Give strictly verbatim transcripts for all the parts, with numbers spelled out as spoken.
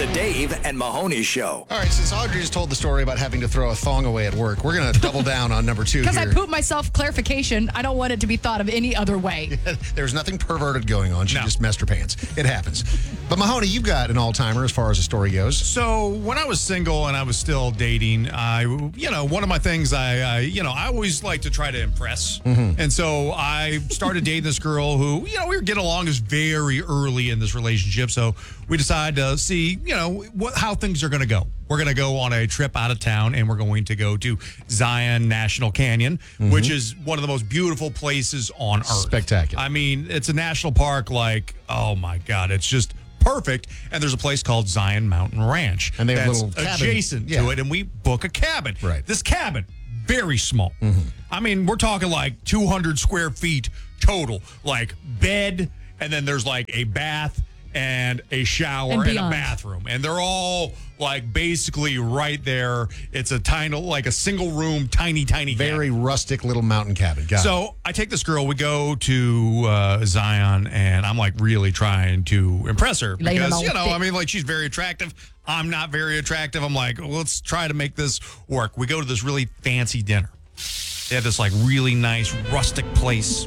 The Dave and Mahoney Show. All right, since Audrey just told the story about having to throw a thong away at work, we're going to double down on number two Because I here. pooped myself, clarification, I don't want it to be thought of any other way. There's nothing perverted going on. She No. just messed her pants. It happens. But Mahoney, you've got an all-timer as far as the story goes. So when I was single and I was still dating, I, you know, one of my things I, I you know, I always like to try to impress. Mm-hmm. And so I started dating this girl who, you know, we were getting along as very early in this relationship. So we decided to see, you know, what how things are going to go. We're going to go on a trip out of town, and we're going to go to Zion National Canyon, Mm-hmm. which is one of the most beautiful places on earth. Spectacular. I mean, it's a national park like, oh my God, it's just perfect. And there's a place called Zion Mountain Ranch. And they have a that's little cabin. adjacent Yeah. to it, and we book a cabin. Right. This cabin, very small. Mm-hmm. I mean, we're talking like two hundred square feet total, like bed, and then there's like a bath and a shower And and, a beyond. bathroom. And they're all like basically right there. It's a tiny, like a single room, tiny, tiny cabin. Very rustic little mountain cabin. Got it. So I take this girl, we go to uh, Zion, and I'm like really trying to impress her Laying it because, on you know, thick. I mean, like she's very attractive. I'm not very attractive. I'm like, well, let's try to make this work. We go to this really fancy dinner. They have this like really nice rustic place.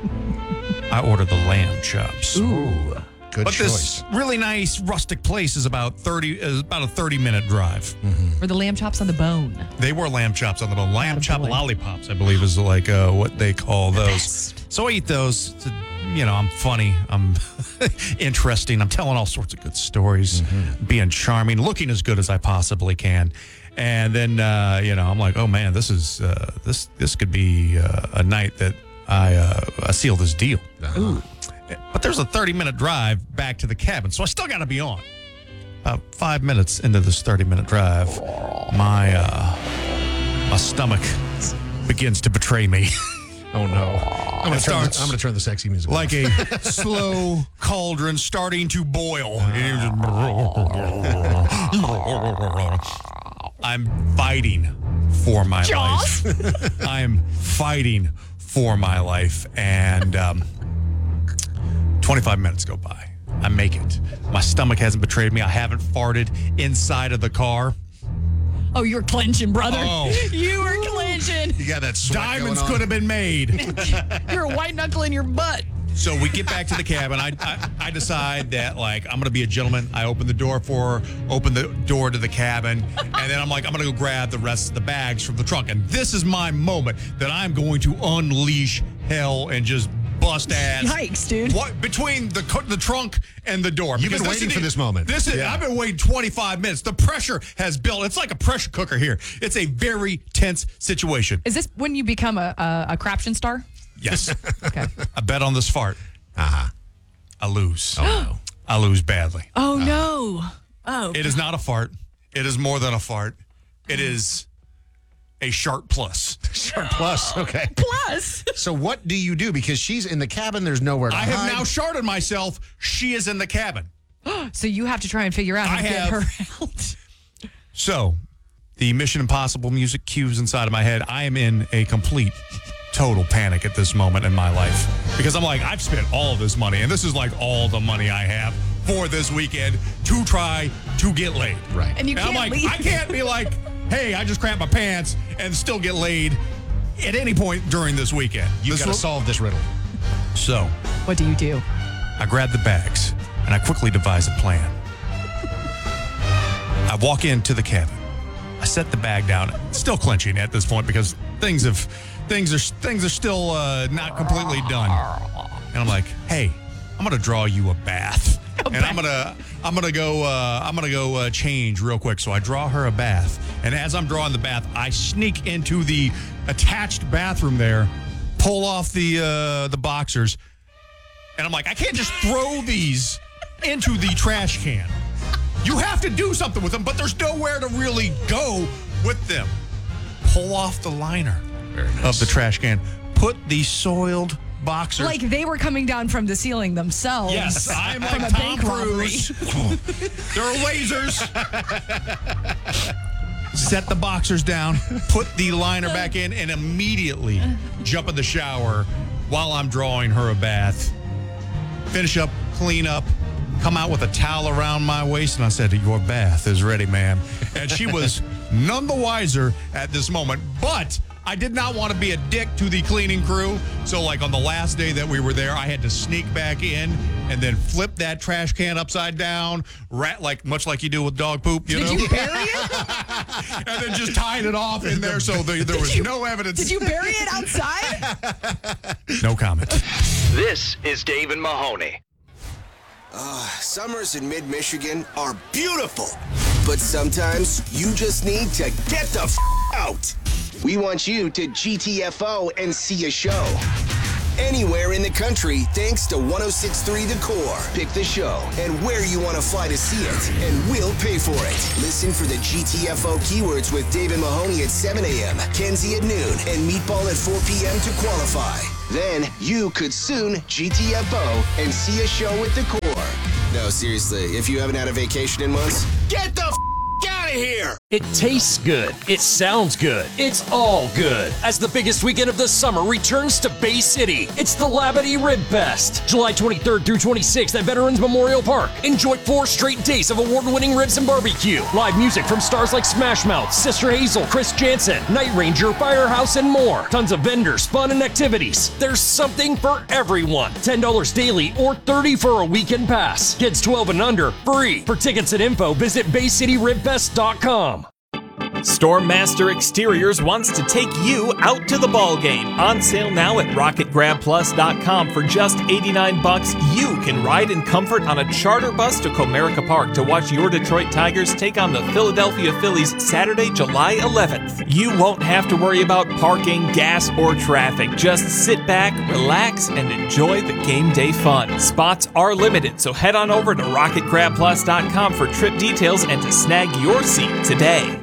I order the lamb chops. Ooh. Good But choice. this really nice rustic place is about thirty is about a thirty minute drive. Or the lamb chops on the bone. They were lamb chops on the bone. Lamb chop Attaboy. lollipops, I believe, is like uh, what they call those. best. So I eat those. It's a- you know, I'm funny. I'm interesting. I'm telling all sorts of good stories, being charming, looking as good as I possibly can. And then, uh, you know, I'm like, oh man, this is uh, this this could be uh, a night that I, uh, I seal this deal. Uh-huh. But there's a thirty minute drive back to the cabin, so I still got to be on. About five minutes into this thirty minute drive, my uh, my stomach begins to betray me. Oh, no. I'm going It to turn, starts the- I'm gonna turn the sexy music like off. a slow cauldron starting to boil. I'm fighting for my Jaws? life. I'm fighting for my life. And um, twenty-five minutes go by. I make it. My stomach hasn't betrayed me. I haven't farted inside of the car. Oh, you're clenching, brother. Oh. You were clenching. You got that sweat Diamonds going on. could have been made. You're a white knuckle in your butt. So we get back to the cabin. I, I I decide that like I'm gonna be a gentleman. I open the door for her, open the door to the cabin, and then I'm like I'm gonna go grab the rest of the bags from the trunk. And this is my moment that I'm going to unleash hell and just bust ass. Yikes, dude. What between the cu- the trunk and the door? You've been Because waiting is for the- this moment. This is Yeah. I've been waiting twenty-five minutes. The pressure has built. It's like a pressure cooker here. It's a very tense situation. Is this when you become a, a, a craption star? Yes. Okay. I bet on this fart. Uh-huh. I lose. Oh no. I lose badly. Oh, no. Oh. It is not a fart. It is more than a fart. It is a sharp plus. Sharp plus. Okay. Plus. So what do you do? Because she's in the cabin. There's nowhere to I hide. have now sharded myself. She is in the cabin. So you have to try and figure out how I to get have- her out. So the Mission Impossible music cues inside of my head. I am in a complete, total panic at this moment in my life. Because I'm like, I've spent all of this money, and this is like all the money I have for this weekend to try to get laid. Right. And you And I'm can't like, leave. I can't be like, hey, I just crapped my pants and still get laid at any point during this weekend. You've This got to will- solve this riddle. So What do you do? I grab the bags and I quickly devise a plan. I walk into the cabin. I set the bag down, still clenching at this point because things have things are things are still uh, not completely done. And I'm like, hey, I'm gonna draw you a bath, and I'm gonna I'm gonna go uh, I'm gonna go uh, change real quick. So I draw her a bath, and as I'm drawing the bath, I sneak into the attached bathroom there, pull off the uh, the boxers. And I'm like, I can't just throw these into the trash can. You have to do something with them, but there's nowhere to really go with them. Pull off the liner of the trash can. Put the soiled boxers. Like they were coming down from the ceiling themselves. Yes, I'm from like a Tom bank robbery. Cruise. There are lasers. Set the boxers down, put the liner back in, and immediately jump in the shower while I'm drawing her a bath. Finish up, clean up, come out with a towel around my waist, and I said, your bath is ready, ma'am. And she was none the wiser at this moment, but I did not want to be a dick to the cleaning crew. So, like, on the last day that we were there, I had to sneak back in and then flip that trash can upside down, rat like much like you do with dog poop, you Did know? you bury it? And then just tied it off in there so there, there was you- no evidence. Did you bury it outside? No comment. This is Dave and Mahoney. Summers in mid-Michigan are beautiful, but sometimes you just need to get the f*** out. We want you to G T F O and see a show. Anywhere in the country, thanks to one oh six point three The Core. Pick the show and where you want to fly to see it, and we'll pay for it. Listen for the G T F O keywords with Dave and Mahoney at seven a.m., Kenzie at noon, and Meatball at four p.m. to qualify. Then you could soon G T F O and see a show with The Core. No, seriously, if you haven't had a vacation in months, get the f*** out of here! It tastes good. It sounds good. It's all good. As the biggest weekend of the summer returns to Bay City, it's the Labadee Rib Fest. July twenty-third through twenty-sixth at Veterans Memorial Park. Enjoy four straight days of award-winning ribs and barbecue. Live music from stars like Smash Mouth, Sister Hazel, Chris Jansen, Night Ranger, Firehouse, and more. Tons of vendors, fun, and activities. There's something for everyone. ten dollars daily or thirty dollars for a weekend pass. Kids twelve and under, free. For tickets and info, visit bay city rib fest dot com. Stormmaster Exteriors wants to take you out to the ball game. On sale now at rocket grab plus dot com for just eighty-nine bucks. You can ride in comfort on a charter bus to Comerica Park to watch your Detroit Tigers take on the Philadelphia Phillies Saturday, July eleventh. You won't have to worry about parking, gas, or traffic. Just sit back, relax, and enjoy the game day fun. Spots are limited, so head on over to rocket grab plus dot com for trip details and to snag your seat today.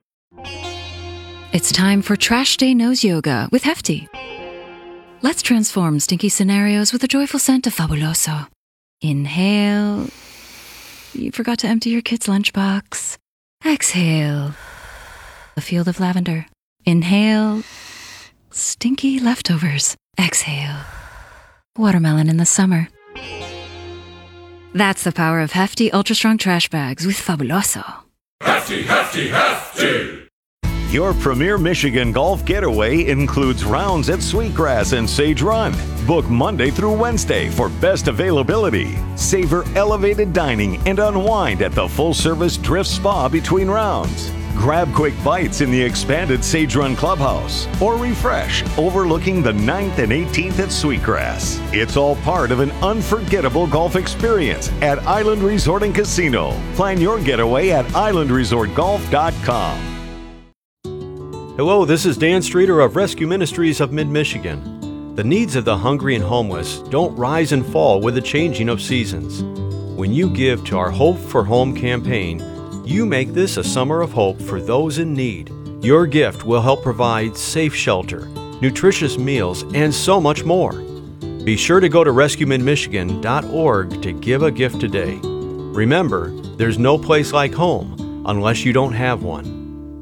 It's time for Trash Day Nose Yoga with Hefty. Let's transform stinky scenarios with a joyful scent of Fabuloso. Inhale. You forgot to empty your kid's lunchbox. Exhale. A field of lavender. Inhale. Stinky leftovers. Exhale. Watermelon in the summer. That's the power of Hefty Ultra Strong Trash Bags with Fabuloso. Hefty, hefty, hefty! Your premier Michigan golf getaway includes rounds at Sweetgrass and Sage Run. Book Monday through Wednesday for best availability. Savor elevated dining and unwind at the full-service Drift Spa between rounds. Grab quick bites in the expanded Sage Run Clubhouse or refresh overlooking the ninth and eighteenth at Sweetgrass. It's all part of an unforgettable golf experience at Island Resort and Casino. Plan your getaway at island resort golf dot com. Hello, this is Dan Streeter of Rescue Ministries of Mid-Michigan. The needs of the hungry and homeless don't rise and fall with the changing of seasons. When you give to our Hope for Home campaign, you make this a summer of hope for those in need. Your gift will help provide safe shelter, nutritious meals, and so much more. Be sure to go to rescue mid michigan dot org to give a gift today. Remember, there's no place like home unless you don't have one.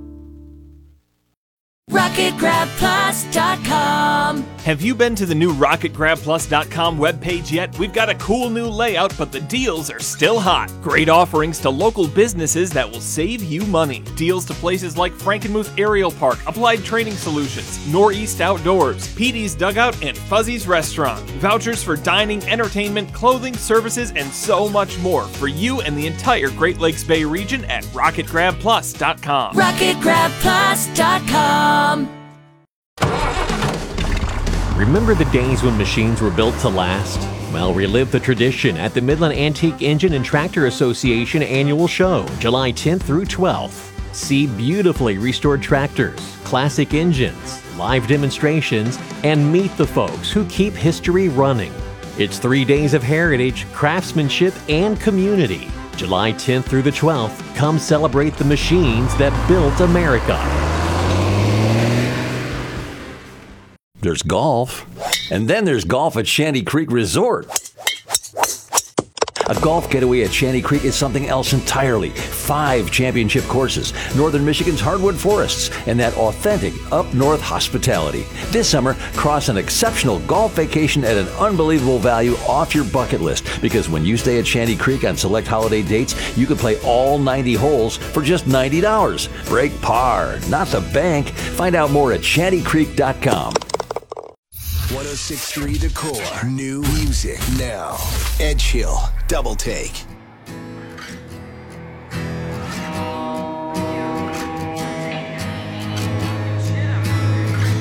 rocket grab plus dot com. Have you been to the new rocket grab plus dot com webpage yet? We've got a cool new layout, but the deals are still hot. Great offerings to local businesses that will save you money. Deals to places like Frankenmuth Aerial Park, Applied Training Solutions, Northeast Outdoors, P D's Dugout, and Fuzzy's Restaurant. Vouchers for dining, entertainment, clothing, services, and so much more for you and the entire Great Lakes Bay region at rocket grab plus dot com. rocket grab plus dot com. Remember the days when machines were built to last? Well, relive the tradition at the Midland Antique Engine and Tractor Association Annual Show, July tenth through twelfth. See beautifully restored tractors, classic engines, live demonstrations, and meet the folks who keep history running. It's three days of heritage, craftsmanship, and community. July tenth through the twelfth, come celebrate the machines that built America. There's golf, and then there's golf at Shanty Creek Resort. A golf getaway at Shanty Creek is something else entirely. Five championship courses, Northern Michigan's hardwood forests, and that authentic up-north hospitality. This summer, cross an exceptional golf vacation at an unbelievable value off your bucket list, because when you stay at Shanty Creek on select holiday dates, you can play all ninety holes for just ninety dollars. Break par, not the bank. Find out more at shanty creek dot com. one oh six point three The Core. New music now. Edge Hill, Double Take.